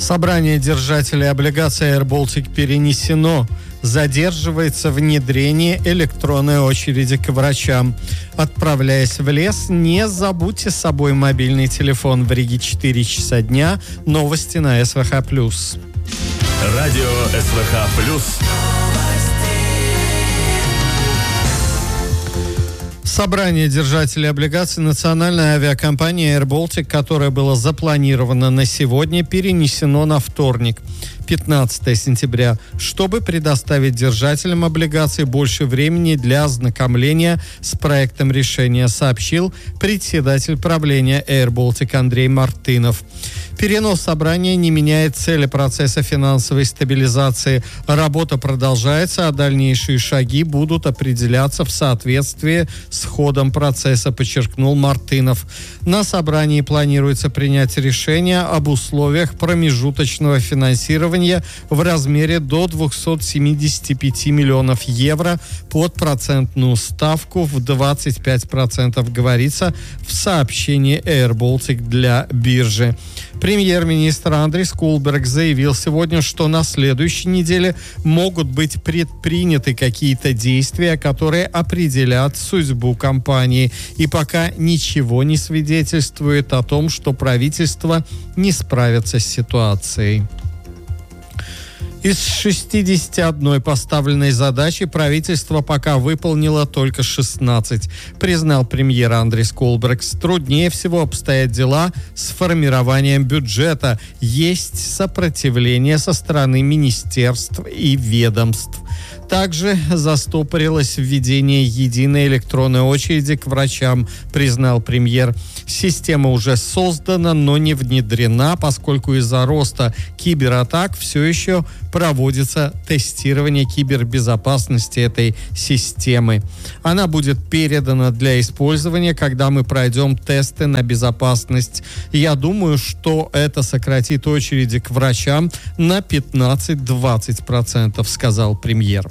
Собрание держателей облигаций Air Baltic перенесено. Задерживается внедрение электронной очереди к врачам. Отправляясь в лес, не забудьте с собой мобильный телефон. В Риге 4 часа дня. Новости на СВХ+. Радио СВХ+. Собрание держателей облигаций национальной авиакомпании Air Baltic, которое было запланировано на сегодня, перенесено на вторник, 15 сентября, чтобы предоставить держателям облигаций больше времени для ознакомления с проектом решения, сообщил председатель правления Air Baltic Андрей Мартынов. Перенос собрания не меняет цели процесса финансовой стабилизации. Работа продолжается, а дальнейшие шаги будут определяться в соответствии с ходом процесса, подчеркнул Мартынов. На собрании планируется принять решение об условиях промежуточного финансирования в размере до 275 миллионов евро под процентную ставку в 25%, говорится в сообщении Air Baltic для биржи. Премьер-министр Андрей Скулберг заявил сегодня, что на следующей неделе могут быть предприняты какие-то действия, которые определят судьбу компании. И пока ничего не свидетельствует о том, что правительство не справится с ситуацией. Из 61 поставленной задачи правительство пока выполнило только 16, признал премьер Андрей Скулберг. Труднее всего обстоят дела с формированием бюджета. Есть сопротивление со стороны министерств и ведомств. Также застопорилось введение единой электронной очереди к врачам, признал премьер. Система уже создана, но не внедрена, поскольку из-за роста кибератак все еще проводится тестирование кибербезопасности этой системы. Она будет передана для использования, когда мы пройдем тесты на безопасность. Я думаю, что это сократит очереди к врачам на 15-20%, сказал премьер.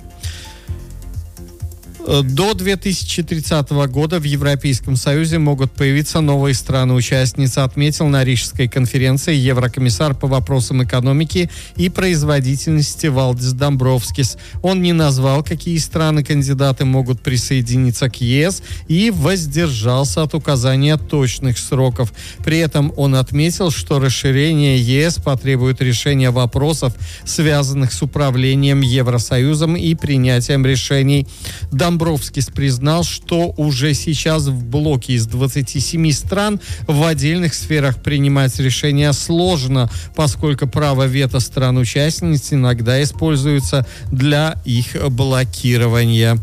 До 2030 года в Европейском Союзе могут появиться новые страны-участницы, отметил на Рижской конференции еврокомиссар по вопросам экономики и производительности Валдис Домбровскис. Он не назвал, какие страны-кандидаты могут присоединиться к ЕС, и воздержался от указания точных сроков. При этом он отметил, что расширение ЕС потребует решения вопросов, связанных с управлением Евросоюзом и принятием решений. Домбровскис признал, что уже сейчас в блоке из 27 стран в отдельных сферах принимать решения сложно, поскольку право вето стран-участниц иногда используется для их блокирования.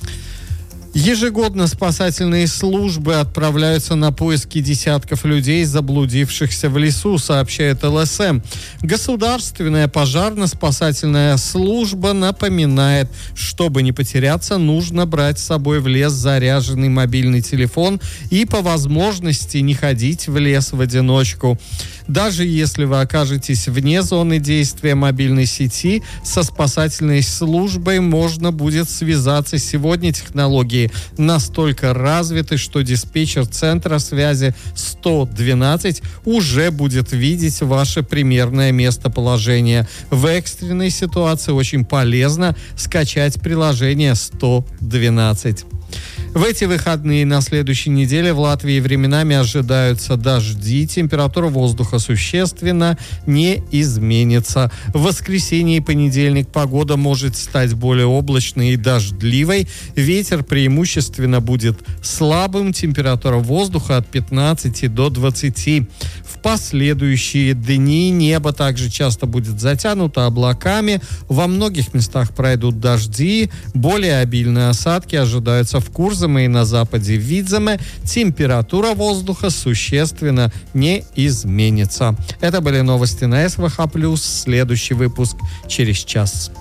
Ежегодно спасательные службы отправляются на поиски десятков людей, заблудившихся в лесу, сообщает ЛСМ. Государственная пожарно-спасательная служба напоминает, чтобы не потеряться, нужно брать с собой в лес заряженный мобильный телефон и по возможности не ходить в лес в одиночку. Даже если вы окажетесь вне зоны действия мобильной сети, со спасательной службой можно будет связаться. Сегодня технологии настолько развиты, что диспетчер центра связи 112 уже будет видеть ваше примерное местоположение. В экстренной ситуации очень полезно скачать приложение 112. В эти выходные на следующей неделе в Латвии временами ожидаются дожди. Температура воздуха существенно не изменится. В воскресенье и понедельник погода может стать более облачной и дождливой. Ветер преимущественно будет слабым. Температура воздуха от 15 до 20. В последующие дни небо также часто будет затянуто облаками. Во многих местах пройдут дожди. Более обильные осадки ожидаются в Курзаме и на западе Видземе. Температура воздуха существенно не изменится. Это были новости на СВХ+. Следующий выпуск через час.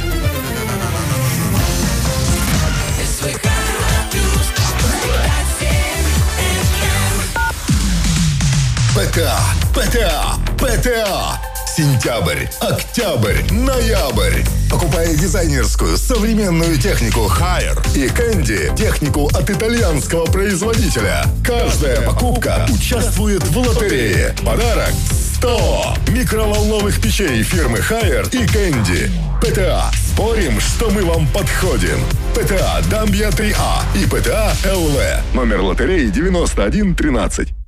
ПТА. Сентябрь, октябрь, ноябрь. Покупая дизайнерскую современную технику Haier и Candy, технику от итальянского производителя, каждая покупка участвует в лотерее. Подарок 100 микроволновых печей фирмы Haier и Candy. ПТА. Спорим, что мы вам подходим. ПТА Дамбия 3А и ПТА ЛВ. Номер лотереи 9113.